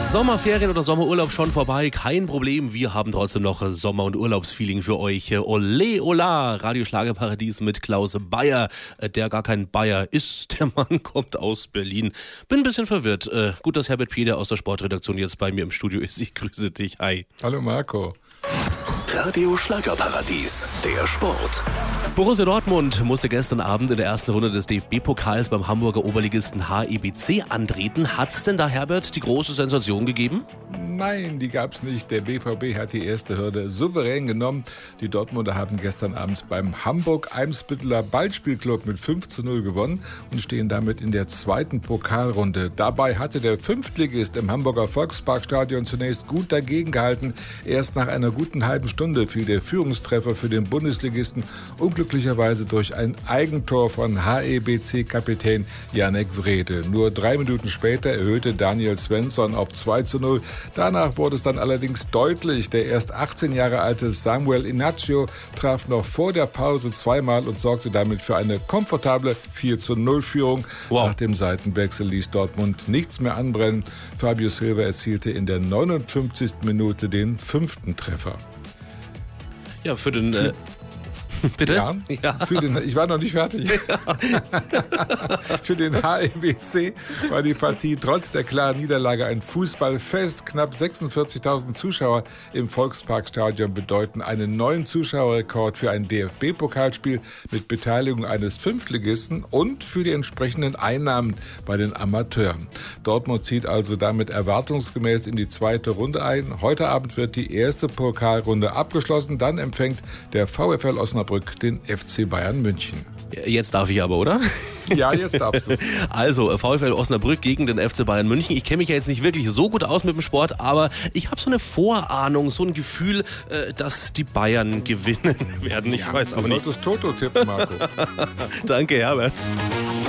Sommerferien oder Sommerurlaub schon vorbei? Kein Problem, wir haben trotzdem noch Sommer- und Urlaubsfeeling für euch. Ole Ola, Radio Schlagerparadies mit Klaus Bayer, der gar kein Bayer ist. Der Mann kommt aus Berlin. Bin ein bisschen verwirrt. Gut, dass Herbert Pieder aus der Sportredaktion jetzt bei mir im Studio ist. Ich grüße dich. Hi. Hallo Marco. Radio Schlagerparadies, der Sport. Borussia Dortmund musste gestern Abend in der ersten Runde des DFB-Pokals beim Hamburger Oberligisten HEBC antreten. Hat's denn da, Herbert, die große Sensation gegeben? Nein, die gab's nicht. Der BVB hat die erste Hürde souverän genommen. Die Dortmunder haben gestern Abend beim Hamburg-Eimsbütteler Ballspielclub mit 5:0 gewonnen und stehen damit in der zweiten Pokalrunde. Dabei hatte der Fünftligist im Hamburger Volksparkstadion zunächst gut dagegen gehalten. Erst nach einer guten halben Stunde fiel der Führungstreffer für den Bundesligisten unglücklicherweise durch ein Eigentor von HEBC-Kapitän Janek Wrede. Nur 3 Minuten später erhöhte Daniel Svensson auf 2:0. Danach wurde es dann allerdings deutlich. Der erst 18 Jahre alte Samuel Inacio traf noch vor der Pause zweimal und sorgte damit für eine komfortable 4:0-Führung. Wow. Nach dem Seitenwechsel ließ Dortmund nichts mehr anbrennen. Fabio Silva erzielte in der 59. Minute den 5. Treffer. Ja, für den... Bitte? Ja. Ich war noch nicht fertig. Für den HEBC war die Partie trotz der klaren Niederlage ein Fußballfest. Knapp 46.000 Zuschauer im Volksparkstadion bedeuten einen neuen Zuschauerrekord für ein DFB-Pokalspiel mit Beteiligung eines Fünftligisten und für die entsprechenden Einnahmen bei den Amateuren. Dortmund zieht also damit erwartungsgemäß in die zweite Runde ein. Heute Abend wird die erste Pokalrunde abgeschlossen. Dann empfängt der VfL Osnabrück den FC Bayern München. Jetzt darf ich aber, oder? Ja, jetzt darfst du. Also, VfL Osnabrück gegen den FC Bayern München. Ich kenne mich ja jetzt nicht wirklich so gut aus mit dem Sport, aber ich habe so eine Vorahnung, so ein Gefühl, dass die Bayern gewinnen werden. Ich weiß auch nicht. Du solltest Toto tippen, Marco. Danke, Herbert.